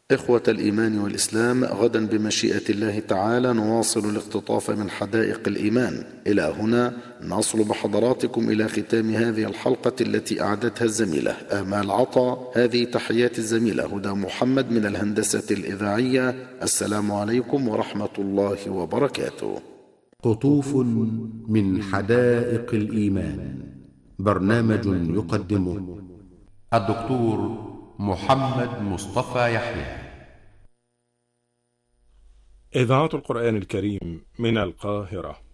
إخوة الإيمان والإسلام، غدا بمشيئة الله تعالى نواصل الاقتطاف من حدائق الإيمان. إلى هنا نصل بحضراتكم إلى ختام هذه الحلقة التي أعدتها الزميلة آمال عطا. هذه تحيات الزميلة هدى محمد من الهندسة الإذاعية. السلام عليكم ورحمة الله وبركاته. قطوف من حدائق الإيمان، برنامج يقدمه الدكتور محمد مصطفى يحيى. إذاعة القرآن الكريم من القاهرة.